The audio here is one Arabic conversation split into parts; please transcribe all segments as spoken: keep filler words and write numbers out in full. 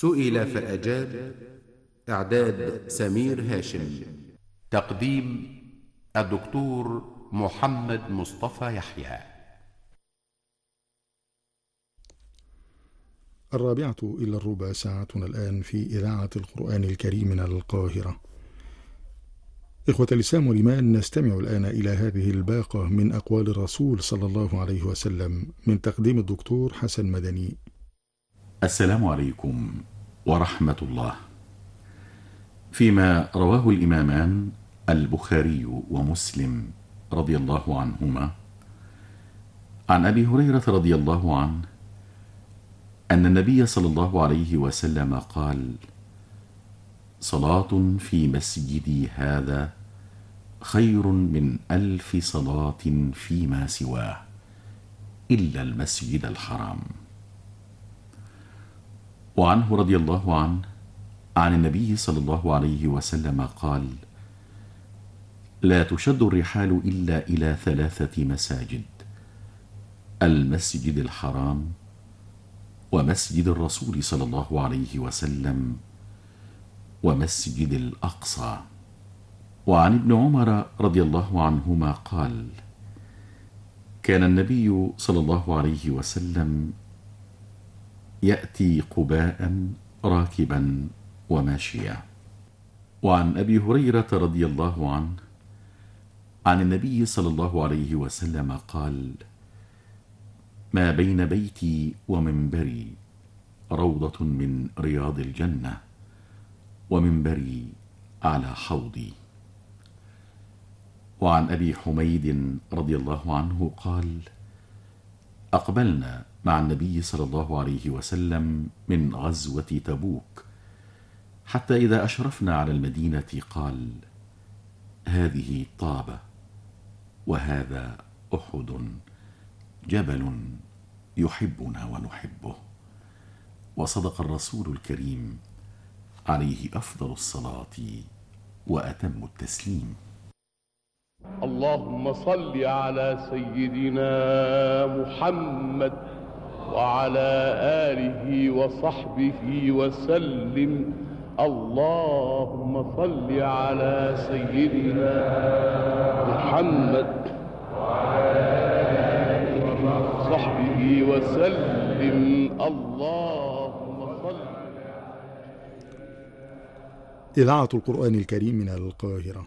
سئل فأجاب. إعداد سمير هاشم. تقديم الدكتور محمد مصطفى يحيى. الرابعة إلى الربع ساعتنا الآن في إذاعة القرآن الكريم من القاهرة. إخوة الإسلام والإيمان، نستمع الآن إلى هذه الباقة من أقوال الرسول صلى الله عليه وسلم من تقديم الدكتور حسن مدني. السلام عليكم ورحمة الله. فيما رواه الإمامان البخاري ومسلم رضي الله عنهما عن أبي هريرة رضي الله عنه أن النبي صلى الله عليه وسلم قال: صلاة في مسجدي هذا خير من ألف صلاة فيما سواه إلا المسجد الحرام. وعنه رضي الله عنه عن النبي صلى الله عليه وسلم قال: لا تشد الرحال إلا إلى ثلاثة مساجد: المسجد الحرام، ومسجد الرسول صلى الله عليه وسلم، ومسجد الأقصى. وعن ابن عمر رضي الله عنهما قال: كان النبي صلى الله عليه وسلم يأتي قباء راكبا وماشيا. وعن أبي هريرة رضي الله عنه عن النبي صلى الله عليه وسلم قال: ما بين بيتي ومنبري روضة من رياض الجنة، ومنبري على حوضي. وعن أبي حميد رضي الله عنه قال: أقبلنا مع النبي صلى الله عليه وسلم من غزوة تبوك، حتى إذا أشرفنا على المدينة قال: هذه طابة، وهذا أحد، جبل يحبنا ونحبه. وصدق الرسول الكريم عليه أفضل الصلاة وأتم التسليم. اللهم صل على سيدنا محمد وعلى آله وصحبه وسلم. اللهم صل على سيدنا محمد وعلى آله وصحبه وسلم. اللهم صل. إذاعة القرآن الكريم من القاهرة.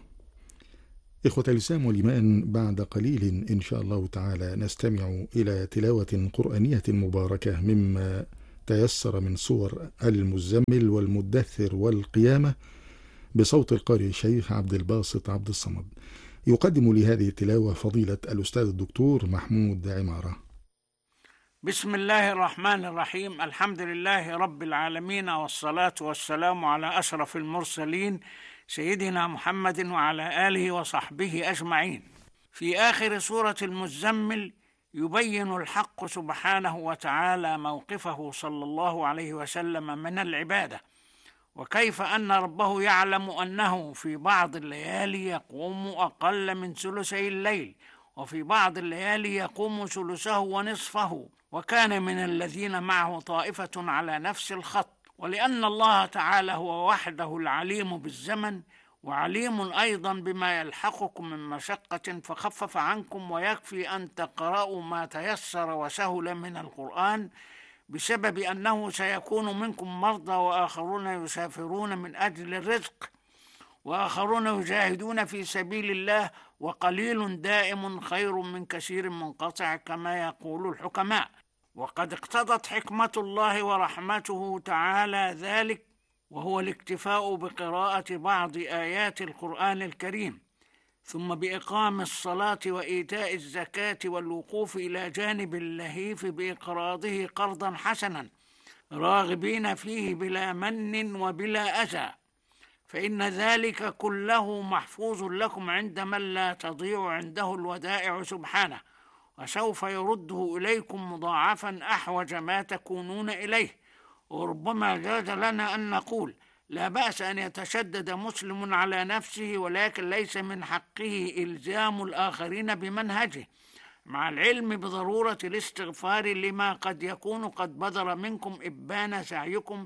إخوة الإسلام والإيمان، بعد قليل إن شاء الله تعالى نستمع إلى تلاوة قرآنية مباركة مما تيسر من سور المزمل والمدثر والقيامة بصوت القارئ الشيخ عبد الباسط عبد الصمد. يقدم لهذه التلاوة فضيلة الأستاذ الدكتور محمود عمارة. بسم الله الرحمن الرحيم. الحمد لله رب العالمين، والصلاة والسلام على أشرف المرسلين سيدنا محمد وعلى آله وصحبه أجمعين. في آخر سورة المزمل يبين الحق سبحانه وتعالى موقفه صلى الله عليه وسلم من العبادة، وكيف أن ربه يعلم أنه في بعض الليالي يقوم أقل من ثلثي الليل، وفي بعض الليالي يقوم ثلثه ونصفه، وكان من الذين معه طائفة على نفس الخط. ولأن الله تعالى هو وحده العليم بالزمن، وعليم أيضا بما يلحقكم من مشقة، فخفف عنكم، ويكفي أن تقرأوا ما تيسر وسهل من القرآن، بسبب أنه سيكون منكم مرضى، وآخرون يسافرون من أجل الرزق، وآخرون يجاهدون في سبيل الله، وقليل دائم خير من كثير منقطع، كما يقول الحكماء. وقد اقتضت حكمة الله ورحمته تعالى ذلك، وهو الاكتفاء بقراءة بعض آيات القرآن الكريم، ثم بإقام الصلاة وإيتاء الزكاة والوقوف إلى جانب اللهيف بإقراضه قرضا حسنا، راغبين فيه بلا من وبلا أذى، فإن ذلك كله محفوظ لكم عند من لا تضيع عنده الودائع سبحانه، وسوف يرده إليكم مضاعفا أحوج ما تكونون إليه. وربما جاز لنا أن نقول: لا بأس أن يتشدد مسلم على نفسه، ولكن ليس من حقه إلزام الآخرين بمنهجه، مع العلم بضرورة الاستغفار لما قد يكون قد بدر منكم إبان سعيكم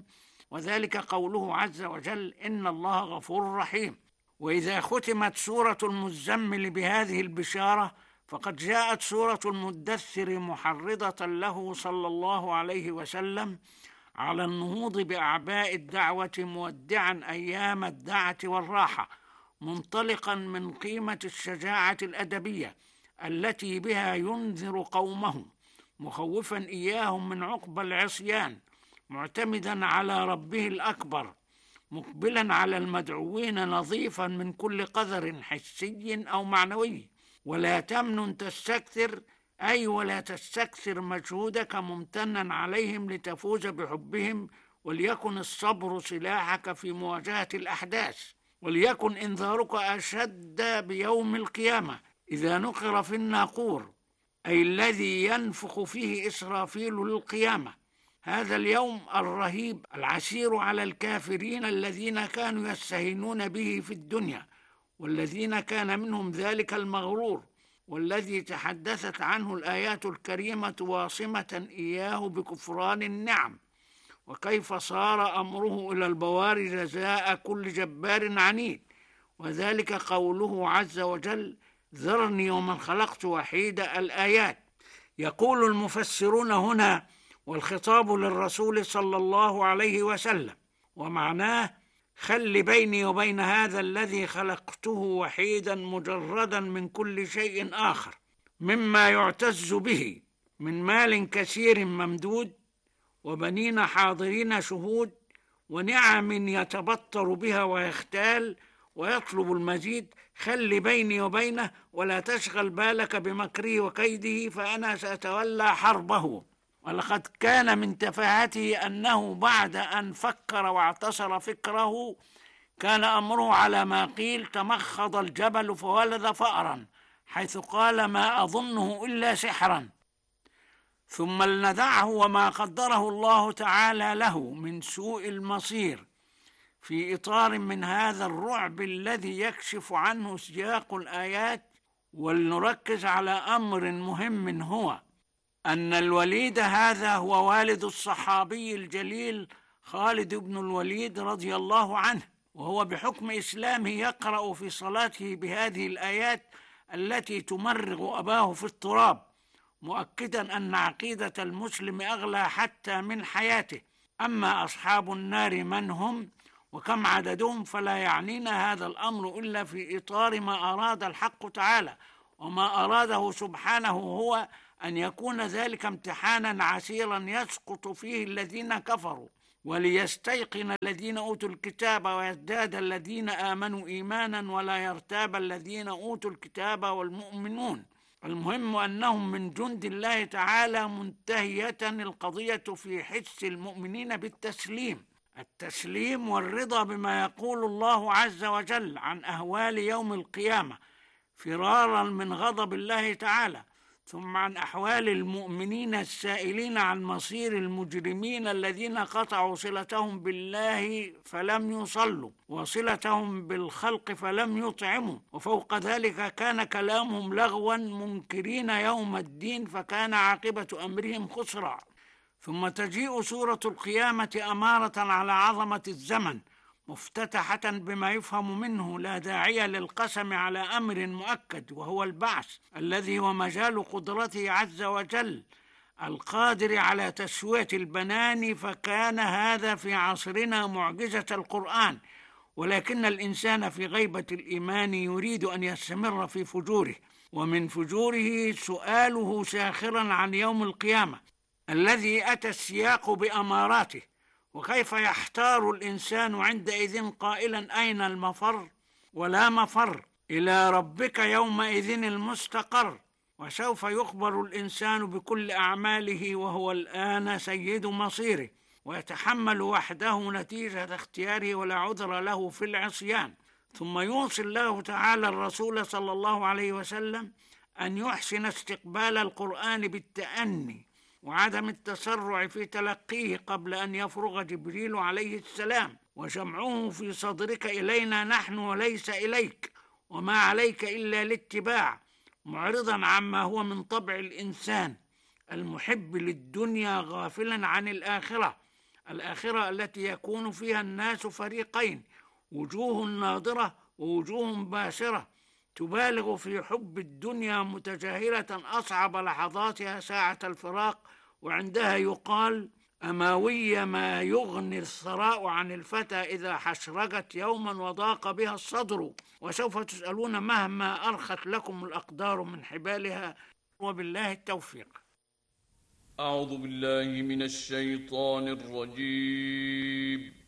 وذلك قوله عز وجل: إن الله غفور رحيم. وإذا ختمت سورة المزمل بهذه البشارة فقد جاءت سورة المدثر محرضة له صلى الله عليه وسلم على النهوض بأعباء الدعوة، مودعا أيام الدعة والراحة، منطلقا من قيمة الشجاعة الأدبية التي بها ينذر قومه، مخوفا إياهم من عقبى العصيان، معتمدا على ربه الأكبر، مقبلا على المدعوين نظيفا من كل قذر حسي أو معنوي. ولا تمنن تستكثر، أي ولا تستكثر مجهودك ممتنا عليهم لتفوز بحبهم، وليكن الصبر سلاحك في مواجهة الأحداث، وليكن إنذارك أشد بيوم القيامة إذا نقر في الناقور، أي الذي ينفخ فيه إسرافيل للقيامة. هذا اليوم الرهيب العسير على الكافرين الذين كانوا يستهينون به في الدنيا، والذين كان منهم ذلك المغرور، والذي تحدثت عنه الآيات الكريمة واصمة إياه بكفران النعم، وكيف صار أمره إلى البوار جزاء كل جبار عنيد. وذلك قوله عز وجل: ذرني ومن خلقت وحيدا، الآيات. يقول المفسرون هنا والخطاب للرسول صلى الله عليه وسلم، ومعناه: خل بيني وبين هذا الذي خلقته وحيدا مجردا من كل شيء آخر مما يعتز به من مال كثير ممدود، وبنين حاضرين شهود، ونعم يتبطر بها ويختال ويطلب المزيد. خل بيني وبينه ولا تشغل بالك بمكره وكيده، فأنا سأتولى حربه. ولقد كان من تفاهته أنه بعد أن فكر واعتصر فكره كان أمره على ما قيل: تمخض الجبل فولد فأرا، حيث قال: ما أظنه إلا سحرا. ثم لندعه وما قدره الله تعالى له من سوء المصير في إطار من هذا الرعب الذي يكشف عنه سياق الآيات، ولنركز على أمر مهم، هو أن الوليد هذا هو والد الصحابي الجليل خالد بن الوليد رضي الله عنه، وهو بحكم إسلامه يقرأ في صلاته بهذه الآيات التي تمرغ أباه في التراب، مؤكدا أن عقيدة المسلم أغلى حتى من حياته. أما أصحاب النار من هم وكم عددهم فلا يعنينا هذا الأمر إلا في إطار ما أراد الحق تعالى، وما أراده سبحانه هو أن يكون ذلك امتحانا عسيرا يسقط فيه الذين كفروا، وليستيقن الذين أوتوا الكتاب ويزداد الذين آمنوا إيمانا ولا يرتاب الذين أوتوا الكتاب والمؤمنون. المهم أنهم من جند الله تعالى، منتهية القضية في حس المؤمنين بالتسليم، التسليم والرضا بما يقول الله عز وجل عن أهوال يوم القيامة، فرارا من غضب الله تعالى، ثم عن أحوال المؤمنين السائلين عن مصير المجرمين الذين قطعوا صلتهم بالله فلم يصلوا، وصلتهم بالخلق فلم يطعموا، وفوق ذلك كان كلامهم لغوا، منكرين يوم الدين، فكان عاقبة أمرهم خسرا. ثم تجيء سورة القيامة أمارة على عظمة الزمن، مفتتحة بما يفهم منه لا داعي للقسم على أمر مؤكد، وهو البعث الذي هو مجال قدرته عز وجل القادر على تسوية البنان. فكان هذا في عصرنا معجزة القرآن، ولكن الإنسان في غيبة الإيمان يريد أن يستمر في فجوره، ومن فجوره سؤاله ساخرا عن يوم القيامة الذي أتى السياق بأماراته. وكيف يحتار الإنسان عندئذ قائلا: أين المفر؟ ولا مفر، إلى ربك يومئذ المستقر. وسوف يخبر الإنسان بكل أعماله وهو الآن سيد مصيره، ويتحمل وحده نتيجة اختياره ولا عذر له في العصيان. ثم يوصي الله تعالى الرسول صلى الله عليه وسلم أن يحسن استقبال القرآن بالتأني وعدم التسرع في تلقيه قبل أن يفرغ جبريل عليه السلام، وجمعه في صدرك إلينا نحن وليس إليك، وما عليك إلا الاتباع، معرضا عما هو من طبع الإنسان المحب للدنيا غافلا عن الآخرة، الآخرة التي يكون فيها الناس فريقين، وجوه ناضرة ووجوه باسرة تبالغ في حب الدنيا متجاهلة أصعب لحظاتها ساعة الفراق، وعندها يقال: أماوية ما يغني الثراء عن الفتى إذا حشرجت يوما وضاق بها الصدر، وسوف تسألون مهما أرخت لكم الأقدار من حبالها، وبالله التوفيق. أعوذ بالله من الشيطان الرجيم.